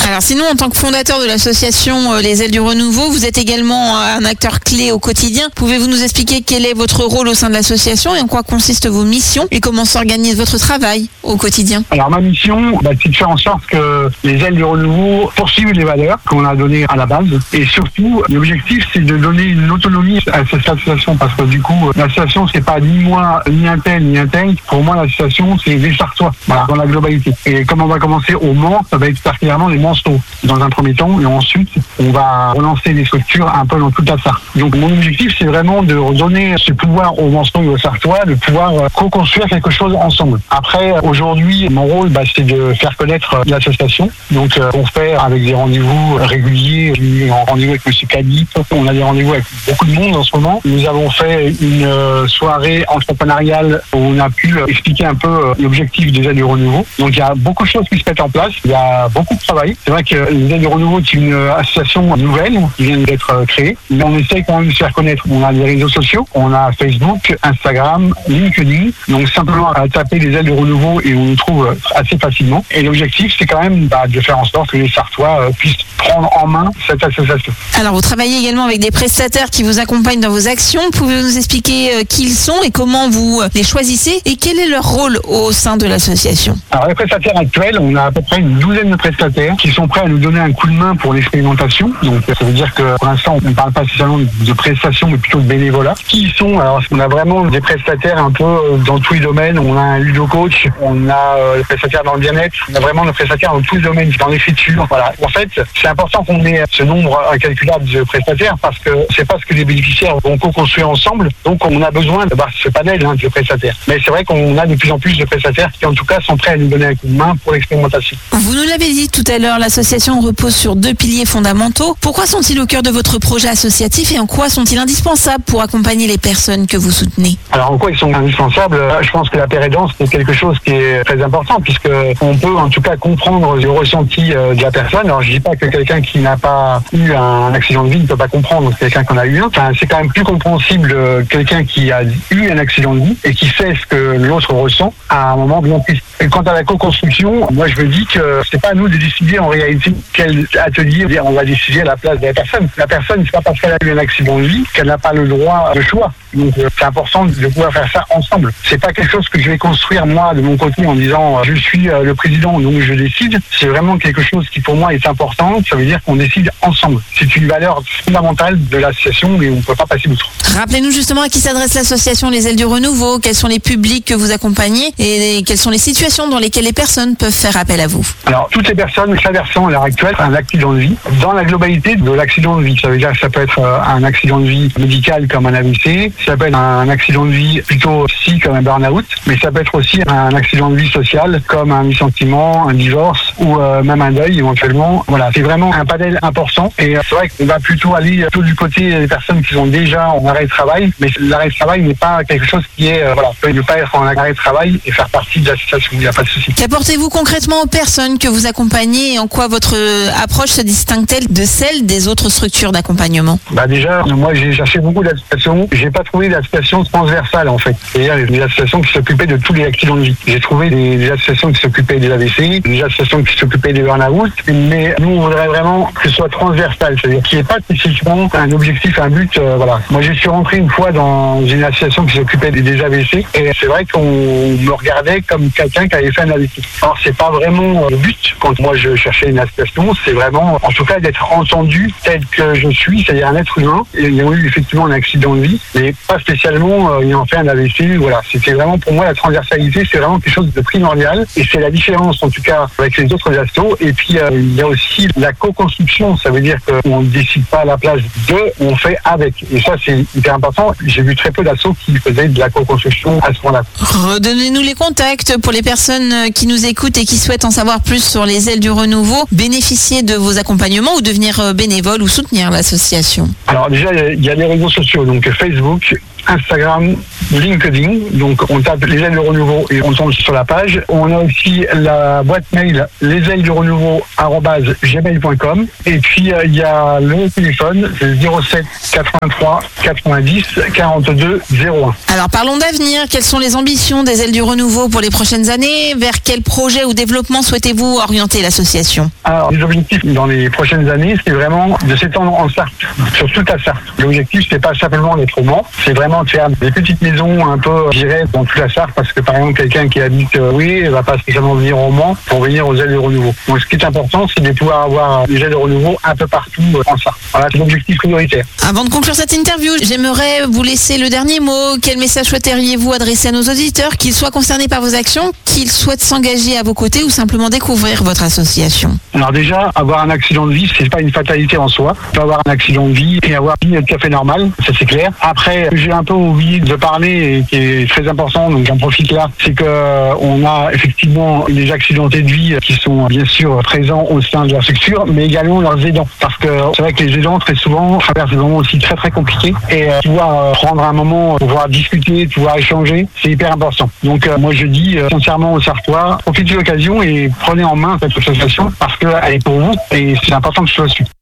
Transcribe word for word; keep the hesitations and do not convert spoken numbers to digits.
Alors sinon, en tant que fondateur de l'association euh, Les Ailes du Renouveau, vous êtes également euh, un acteur clé au quotidien. Pouvez-vous nous expliquer quel est votre rôle au sein de l'association et en quoi consistent vos missions et comment s'organise votre travail au quotidien? Alors ma mission, bah, c'est de faire en sorte que les Ailes du Renouveau poursuivent les valeurs qu'on a données à la base. Et surtout, l'objectif, c'est de donner une autonomie à cette association parce que du coup, l'association, c'est pas ni moi, ni un tel, ni un tel. Pour moi, l'association, c'est les Sartois, voilà, dans la globalité. Et comme on va commencer au Mans, ça va être particulièrement les Manceaux dans un premier temps, et ensuite, on va relancer les structures un peu dans toute la Sarthe. Donc mon objectif, c'est vraiment de redonner ce pouvoir aux Manceaux et aux Sartois, de pouvoir co-construire quelque chose ensemble. Après, aujourd'hui, mon rôle, bah, c'est de faire connaître l'association. Donc euh, on fait avec des rendez-vous réguliers, j'ai eu un rendez-vous avec M. Cadip, on a des rendez-vous avec beaucoup de monde en ce moment. Nous avons fait une euh, soirée entrepreneuriale où on a pu euh, expliquer un peu euh, l'objectif des Ailes du Renouveau. Donc il y a beaucoup de choses qui se mettent en place, il y a beaucoup de travail. C'est vrai que les Ailes du Renouveau, c'est une association nouvelle qui vient d'être euh, créée, mais on essaie quand même de se faire connaître. On a des réseaux sociaux, on a Facebook, Instagram, LinkedIn, donc simplement à taper les Ailes du Renouveau et on nous trouve assez facilement. Et l'objectif, c'est quand même bah, de faire en sorte que les Sartois euh, puissent prendre en main cette association. Alors vous travaillez également avec des prestataires qui vous accompagnent dans vos actions. Pouvez-vous nous expliquer euh, qui ils sont et comment vous euh, les choisissez et quel est leur rôle au sein de l'association? Alors les prestataires actuels, on a à peu près une douzaine de prestataires qui sont prêts à nous donner un coup de main pour l'expérimentation. Donc ça veut dire que pour l'instant, on ne parle pas spécialement de prestations, mais plutôt de bénévolat. Qui ils sont? Alors on a vraiment des prestataires un peu dans tous les domaines. On a un ludo-coach, on a euh, des prestataires dans le bien-être, on a vraiment des prestataires dans tous les domaines, dans l'écriture. Voilà. En fait, c'est important qu'on ait ce nombre incalculable de prestataires parce que c'est pas ce que les bénéficiaires vont co-construire ensemble. Donc on a besoin d'avoir ce panel hein, de prestataires. Mais c'est vrai qu'on a de plus en plus de prestataires qui en tout cas sont prêts à nous donner un coup de main pour l'expérimentation. Vous nous l'avez dit tout à l'heure, l'association repose sur deux piliers fondamentaux. Pourquoi sont-ils au cœur de votre projet associatif et en quoi sont-ils indispensables pour accompagner les personnes que vous soutenez? Alors en quoi ils sont indispensables? Je pense que la pérédance c'est quelque chose qui est très important puisque on peut en tout cas comprendre le ressenti de la personne. Alors je dis pas que quelqu'un qui n'a pas eu un accident de vie ne peut pas comprendre quelqu'un qui en a eu un. Enfin, c'est quand même plus compréhensible euh, quelqu'un qui a eu un accident de vie et qui sait ce que l'autre ressent à un moment bien triste. Et quant à la co-construction, moi je me dis que c'est pas à nous de décider en réalité quel atelier on va décider à la place de la personne. La personne, c'est pas parce qu'elle a eu un accident de vie qu'elle n'a pas le droit de choix. Donc euh, c'est important de pouvoir faire ça ensemble. C'est pas quelque chose que je vais construire moi de mon côté en disant euh, je suis euh, le président donc je décide. C'est vraiment quelque chose qui pour moi est important. Ça veut dire qu'on décide ensemble. C'est une valeur fondamentale de l'association et on ne peut pas passer outre. Rappelez-nous justement à qui s'adresse l'association Les Ailes du Renouveau, quels sont les publics que vous accompagnez et quelles sont les situations dans lesquelles les personnes peuvent faire appel à vous. Alors toutes les personnes traversant à l'heure actuelle un accident de vie, dans la globalité de l'accident de vie, ça veut dire que ça peut être un accident de vie médical comme un A V C, ça peut être un accident de vie plutôt psy comme un burn-out, mais ça peut être aussi un accident de vie social comme un licenciement, un divorce ou euh, même un deuil éventuellement. Voilà, c'est vraiment un panel important et c'est vrai qu'on va plutôt aller plutôt du côté des personnes qui sont déjà en arrêt de travail, mais l'arrêt de travail n'est pas quelque chose qui est, euh, voilà, peut ne pas être en arrêt de travail et faire partie de l'association, il n'y a pas de souci. Qu'apportez-vous concrètement aux personnes que vous accompagnez et en quoi votre approche se distingue-t-elle de celle des autres structures d'accompagnement? Bah déjà, moi j'ai cherché beaucoup d'associations, j'ai pas trouvé d'associations transversales en fait, c'est-à-dire des associations qui s'occupaient de tous les accidents de vie. J'ai trouvé des, des associations qui s'occupaient des A V C, des associations qui s'occupaient des burn-out, mais nous on voudrait vraiment que ce soit transversal, c'est-à-dire qu'il n'y ait pas spécifiquement un objectif, un but. Euh, voilà. Moi, je suis rentré une fois dans une association qui s'occupait des, des A V C et c'est vrai qu'on me regardait comme quelqu'un qui avait fait un A V C. Alors, c'est pas vraiment le but quand moi je cherchais une association, c'est vraiment, en tout cas, d'être entendu tel que je suis, c'est-à-dire un être humain. Et il y a eu effectivement un accident de vie, mais pas spécialement euh, ayant fait un A V C. Voilà. C'était vraiment pour moi la transversalité, c'est vraiment quelque chose de primordial et c'est la différence en tout cas avec les autres assos. Et puis euh, il y a aussi la co-construction, ça veut dire qu'on ne décide pas à la place de, on fait avec. Et ça, c'est hyper important. J'ai vu très peu d'assos qui faisaient de la co-construction à ce moment-là. Redonnez-nous les contacts pour les personnes qui nous écoutent et qui souhaitent en savoir plus sur les Ailes du Renouveau, bénéficier de vos accompagnements ou devenir bénévole ou soutenir l'association. Alors déjà, il y a les réseaux sociaux, donc Facebook, Instagram, LinkedIn. Donc on tape les ailes du renouveau et on tombe sur la page. On a aussi la boîte mail les ailes du renouveau arobase gmail point com. Et puis euh, il y a le téléphone, c'est zéro sept quatre-vingt-trois quatre-vingt-dix quarante-deux zéro un. Alors parlons d'avenir. Quelles sont les ambitions des ailes du renouveau pour les prochaines années? Vers quel projet ou développement souhaitez-vous orienter l'association? Alors les objectifs dans les prochaines années, c'est vraiment de s'étendre en Sarthe, sur toute la Sarthe. L'objectif, c'est pas simplement d'être au Mans, c'est vraiment de faire des petites maisons un peu, je dirais, dans toute la Sarthe, parce que par exemple, quelqu'un qui habite, euh, oui, va pas spécialement venir au Mans pour venir aux ailes du renouveau. Donc ce qui est important, c'est de pouvoir avoir des ailes de renouveau un peu partout euh, en Sarthe. Voilà, c'est l'objectif prioritaire. Avant de conclure cette interview, j'aimerais vous laisser le dernier mot. Quel message souhaiteriez-vous adresser à nos auditeurs, qu'ils soient concernés par vos actions, qu'ils souhaitent s'engager à vos côtés ou simplement découvrir votre association? Alors déjà, avoir un accident de vie, c'est pas une fatalité en soi. On peut avoir un accident de vie et avoir une vie tout à fait normale, ça c'est clair. Après, j'ai un peu oublié de parler et qui est très important, donc j'en profite là, c'est que euh, on a effectivement les accidentés de vie qui sont bien sûr présents au sein de la structure, mais également leurs aidants. Parce que c'est vrai que les aidants, très souvent, traversent des moments aussi très très compliqués et euh, pouvoir euh, prendre un moment, pouvoir discuter, pouvoir échanger, c'est hyper important. Donc euh, moi je dis euh, sincèrement aux Sartois, profitez de l'occasion et prenez en main cette association parce qu'elle est pour vous et c'est important que ce soit su.